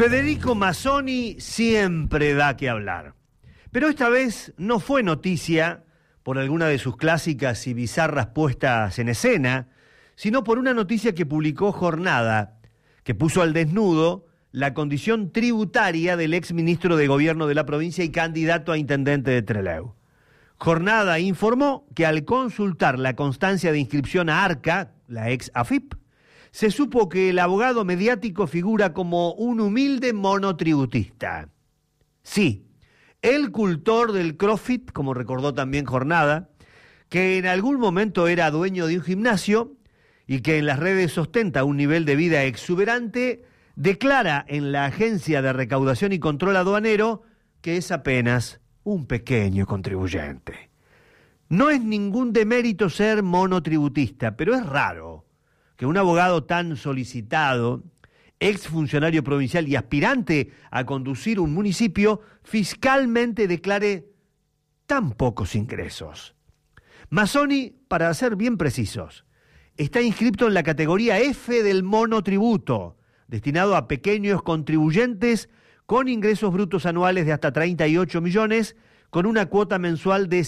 Federico Mazzoni siempre da que hablar, pero esta vez no fue noticia por alguna de sus clásicas y bizarras puestas en escena, sino por una noticia que publicó Jornada, que puso al desnudo la condición tributaria del exministro de Gobierno de la provincia y candidato a intendente de Trelew. Jornada informó que al consultar la constancia de inscripción a ARCA, la ex AFIP, se supo que el abogado mediático figura como un humilde monotributista. Sí, el cultor del CrossFit, como recordó también Jornada, que en algún momento era dueño de un gimnasio y que en las redes ostenta un nivel de vida exuberante, declara en la Agencia de Recaudación y Control Aduanero que es apenas un pequeño contribuyente. No es ningún demérito ser monotributista, pero es raro que un abogado tan solicitado, exfuncionario provincial y aspirante a conducir un municipio, fiscalmente declare tan pocos ingresos. Mazzoni, para ser bien precisos, está inscrito en la categoría F del monotributo, destinado a pequeños contribuyentes con ingresos brutos anuales de hasta 38 millones, con una cuota mensual de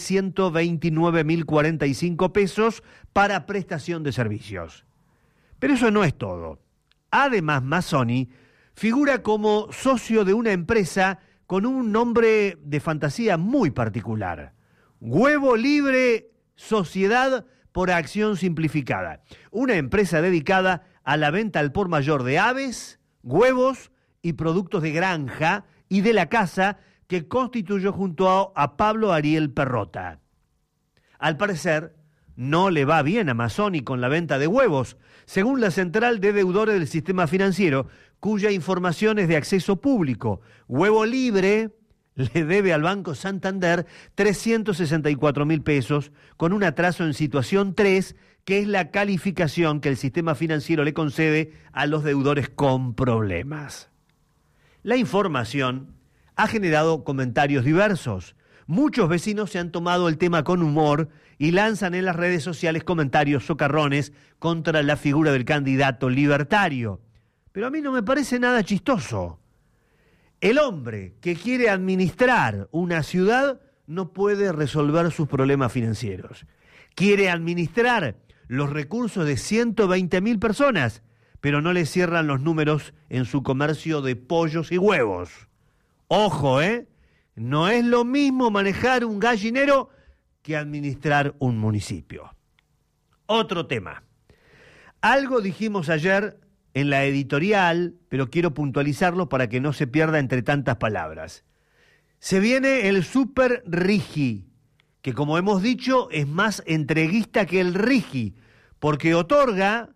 129.045 pesos para prestación de servicios. Pero eso no es todo. Además, Mazzoni figura como socio de una empresa con un nombre de fantasía muy particular: Huevo Libre Sociedad por Acción Simplificada, una empresa dedicada a la venta al por mayor de aves, huevos y productos de granja y de la casa, que constituyó junto a Pablo Ariel Perrota. Al parecer, no le va bien a Mazzoni con la venta de huevos, según la Central de Deudores del Sistema Financiero, cuya información es de acceso público. Huevo Libre le debe al Banco Santander 364.000 pesos, con un atraso en situación 3, que es la calificación que el sistema financiero le concede a los deudores con problemas. La información ha generado comentarios diversos. Muchos vecinos se han tomado el tema con humor y lanzan en las redes sociales comentarios socarrones contra la figura del candidato libertario. Pero a mí no me parece nada chistoso. El hombre que quiere administrar una ciudad no puede resolver sus problemas financieros. Quiere administrar los recursos de 120.000 personas, pero no le cierran los números en su comercio de pollos y huevos. Ojo, no es lo mismo manejar un gallinero que administrar un municipio. Otro tema. Algo dijimos ayer en la editorial, pero quiero puntualizarlo para que no se pierda entre tantas palabras. Se viene el Super Rigi, que como hemos dicho es más entreguista que el Rigi, porque otorga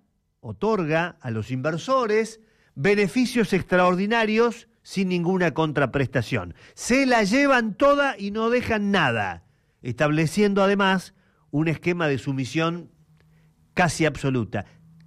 a los inversores beneficios extraordinarios sin ninguna contraprestación. Se la llevan toda y no dejan nada, estableciendo además un esquema de sumisión casi absoluta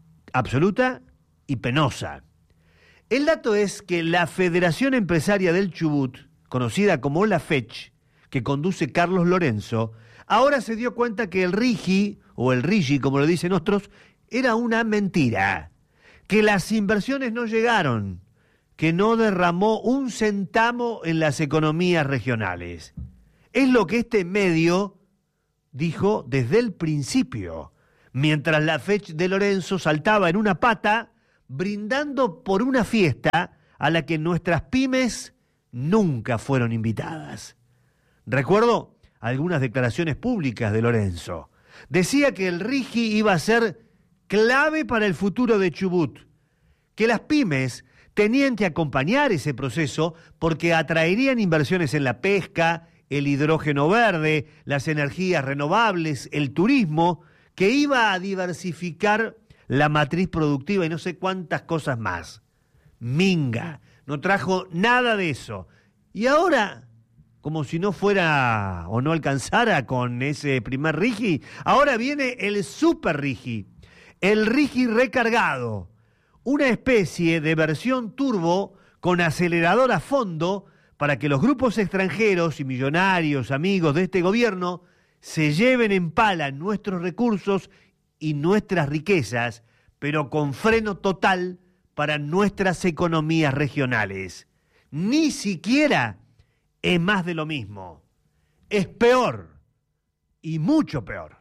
y penosa. El dato es que la Federación Empresaria del Chubut, conocida como la FECH, que conduce Carlos Lorenzo, ahora se dio cuenta que el RIGI, o el RIGI como lo dicen otros, era una mentira, que las inversiones no llegaron, que no derramó un centavo en las economías regionales. Es lo que este medio dijo desde el principio, mientras la FECH de Lorenzo saltaba en una pata, brindando por una fiesta a la que nuestras pymes nunca fueron invitadas. Recuerdo algunas declaraciones públicas de Lorenzo. Decía que el RIGI iba a ser clave para el futuro de Chubut, que las pymes tenían que acompañar ese proceso porque atraerían inversiones en la pesca, el hidrógeno verde, las energías renovables, el turismo, que iba a diversificar la matriz productiva y no sé cuántas cosas más. Minga, no trajo nada de eso. Y ahora, como si no fuera o no alcanzara con ese primer RIGI, ahora viene el Super RIGI, el RIGI recargado, una especie de versión turbo con acelerador a fondo para que los grupos extranjeros y millonarios amigos de este gobierno se lleven en pala nuestros recursos y nuestras riquezas, pero con freno total para nuestras economías regionales. Ni siquiera es más de lo mismo. Es peor, y mucho peor.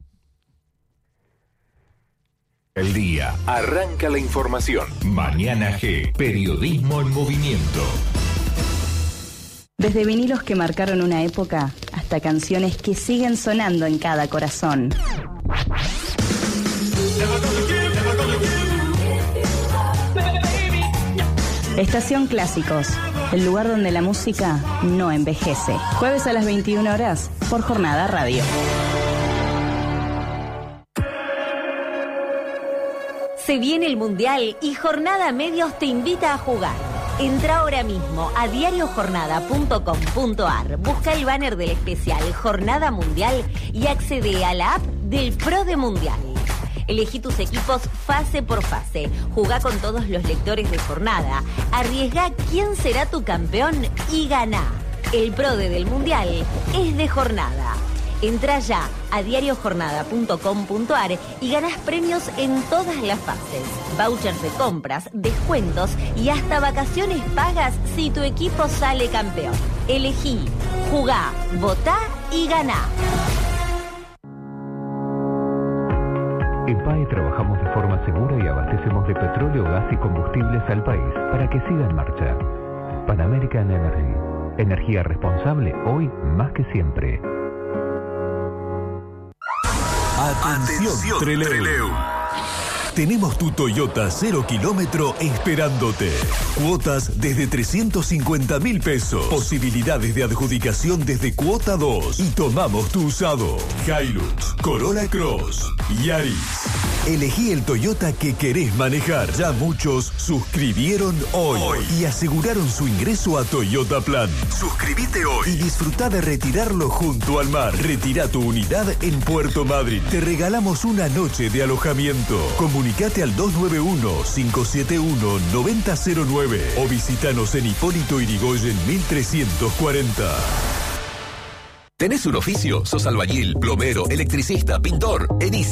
El día arranca la información. Mañana G, periodismo en movimiento. Desde vinilos que marcaron una época hasta canciones que siguen sonando en cada corazón. Estación Clásicos, el lugar donde la música no envejece. Jueves a las 21 horas por Jornada Radio. Se viene el Mundial y Jornada Medios te invita a jugar. Entra ahora mismo a diariojornada.com.ar, busca el banner del especial Jornada Mundial y accede a la app del Pro de Mundial. Elegí tus equipos fase por fase, jugá con todos los lectores de Jornada, arriesgá quién será tu campeón y ganá. El Pro del Mundial es de Jornada. Entra ya a diariojornada.com.ar y ganás premios en todas las fases. Vouchers de compras, descuentos y hasta vacaciones pagas si tu equipo sale campeón. Elegí, jugá, votá y ganá. En PAE trabajamos de forma segura y abastecemos de petróleo, gas y combustibles al país para que siga en marcha. Pan American Energy. Energía responsable hoy más que siempre. Atención, Trelew. Tenemos tu Toyota 0 kilómetro esperándote. Cuotas desde 350.000 pesos. Posibilidades de adjudicación desde cuota 2. Y tomamos tu usado. Hilux, Corolla Cross, Yaris. Elegí el Toyota que querés manejar. Ya muchos suscribieron hoy y aseguraron su ingreso a Toyota Plan. Suscríbete hoy y disfruta de retirarlo junto al mar. Retira tu unidad en Puerto Madryn. Te regalamos una noche de alojamiento. Comunicate al 291-571-9009 o visítanos en Hipólito Yrigoyen 1340. ¿Tenés un oficio? ¿Sos albañil, plomero, electricista, pintor? En